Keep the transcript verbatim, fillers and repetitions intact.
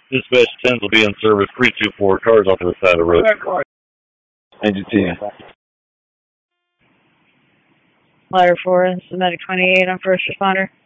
Dispatch ten will be in service. three two four, cars off to the side of the road. Engine ten. Ladder four, Medic twenty-eight on first responder.